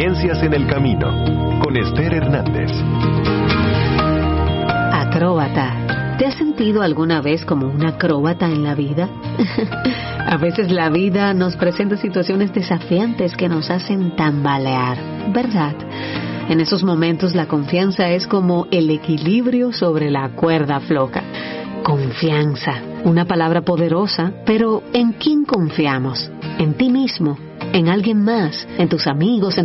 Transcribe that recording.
experiencias en el camino, con Esther Hernández. Acróbata. ¿Te has sentido alguna vez como un acróbata en la vida? A veces la vida nos presenta situaciones desafiantes que nos hacen tambalear, ¿verdad? En esos momentos la confianza es como el equilibrio sobre la cuerda floja. Confianza, una palabra poderosa, pero ¿en quién confiamos? ¿En ti mismo? ¿En alguien más? ¿En tus amigos?